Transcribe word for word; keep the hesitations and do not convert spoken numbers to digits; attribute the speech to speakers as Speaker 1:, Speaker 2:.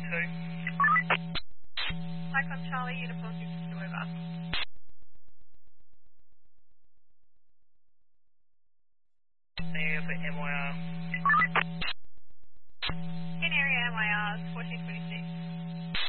Speaker 1: two.
Speaker 2: Icon Charlie, Uniform six over.
Speaker 1: See you for M Y